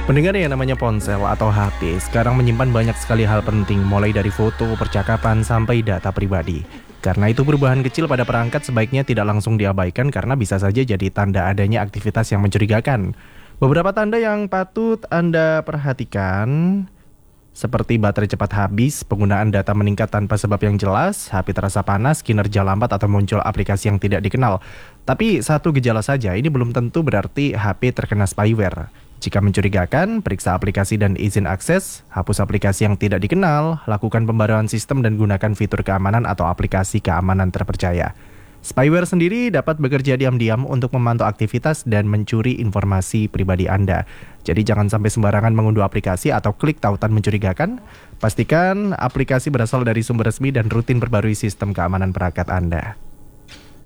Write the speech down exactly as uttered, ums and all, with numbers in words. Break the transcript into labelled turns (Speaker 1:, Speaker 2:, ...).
Speaker 1: Pendengar yang namanya ponsel atau H P sekarang menyimpan banyak sekali hal penting mulai dari foto, percakapan, sampai data pribadi. Karena itu perubahan kecil pada perangkat sebaiknya tidak langsung diabaikan karena bisa saja jadi tanda adanya aktivitas yang mencurigakan. Beberapa tanda yang patut Anda perhatikan seperti baterai cepat habis, penggunaan data meningkat tanpa sebab yang jelas, H P terasa panas, kinerja lambat atau muncul aplikasi yang tidak dikenal. Tapi satu gejala saja, ini belum tentu berarti H P terkena spyware. Jika mencurigakan, periksa aplikasi dan izin akses, hapus aplikasi yang tidak dikenal, lakukan pembaruan sistem dan gunakan fitur keamanan atau aplikasi keamanan terpercaya. Spyware sendiri dapat bekerja diam-diam untuk memantau aktivitas dan mencuri informasi pribadi Anda. Jadi jangan sampai sembarangan mengunduh aplikasi atau klik tautan mencurigakan. Pastikan aplikasi berasal dari sumber resmi dan rutin perbarui sistem keamanan perangkat Anda.